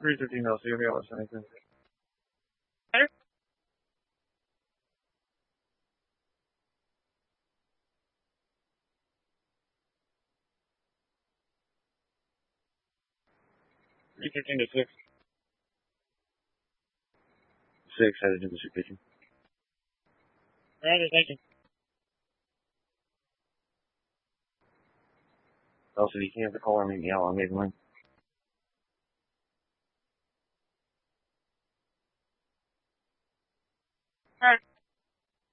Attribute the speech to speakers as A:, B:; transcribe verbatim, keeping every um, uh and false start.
A: three fifteen L C, you'll be able to send anything.
B: Better?
A: three fifteen to six. six, headed into the kitchen.
B: Roger, thank you.
A: L C D, can you have the caller meet me out on Maiden Lane?
B: Alright.